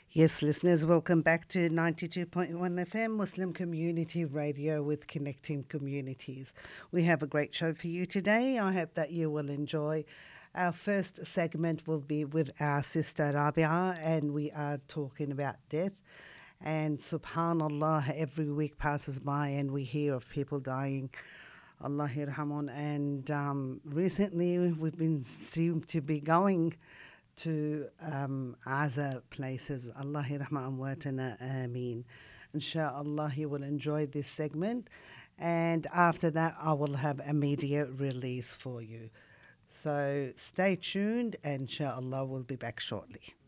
Yes, listeners, welcome back to 92.1 FM Muslim Community Radio with Connecting Communities. We have a great show for you today. I hope that you will enjoy. Our first segment will be with our sister Rabia, and we are talking about death. And subhanallah, every week passes by and we hear of people dying. Allah yarhamun. And recently we've been seem to be going to Aza places. Allah yarham amwatana ameen. Inshallah, you will enjoy this segment. And after that, I will have a media release for you. So stay tuned, and inshallah, we'll be back shortly.